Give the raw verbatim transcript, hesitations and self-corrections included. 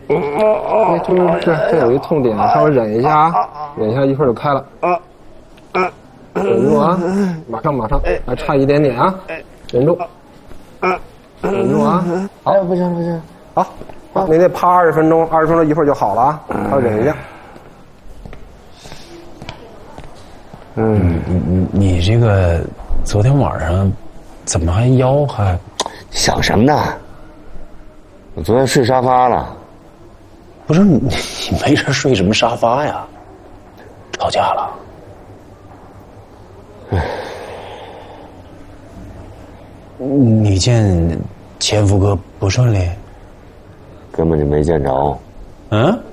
哎，就是这这有一痛点，稍微忍一下啊，忍一下一会儿就开了。忍住啊，马上马上，还差一点点啊，忍住，忍住啊。好， 不行不行， 好，好，你得趴二十分钟，二十分钟一会儿就好了啊，要忍一下。 嗯， 你你这个昨天晚上怎么还腰还？ 想什么呢？我昨天睡沙发了。 不是你，你没事睡什么沙发呀？吵架了？唉，你见前夫哥不顺利？ 根本就没见着。 嗯。